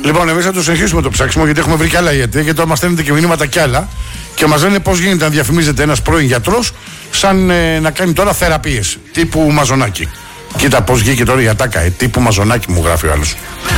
Λοιπόν, εμείς θα το συνεχίσουμε το ψάξιμο γιατί έχουμε βρει κι άλλα αιτία και τώρα μας στέλνετε και μηνύματα κι άλλα και μας λένε πώς γίνεται να διαφημίζεται ένας πρώην γιατρός σαν να κάνει τώρα θεραπείες τύπου Μαζονάκη. Κοίτα πώς βγήκε τώρα η ατάκα, τύπου Μαζονάκη μου γράφει ο άλλος.